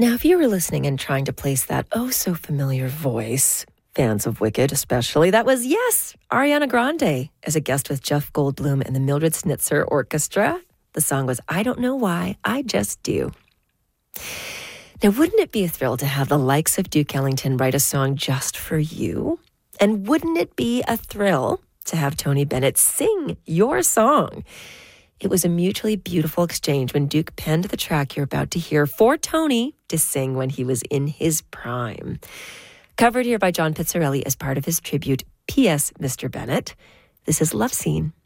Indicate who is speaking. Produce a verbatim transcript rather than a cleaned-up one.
Speaker 1: Now, if you were listening and trying to place that oh-so-familiar voice, fans of Wicked especially, that was, yes, Ariana Grande as a guest with Jeff Goldblum and the Mildred Snitzer Orchestra. The song was I Don't Know Why, I Just Do. Now, wouldn't it be a thrill to have the likes of Duke Ellington write a song just for you? And wouldn't it be a thrill to have Tony Bennett sing your song? It was a mutually beautiful exchange when Duke penned the track you're about to hear for Tony to sing when he was in his prime. Covered here by John Pizzarelli as part of his tribute, P S. Mister Bennett. This is Love Scene.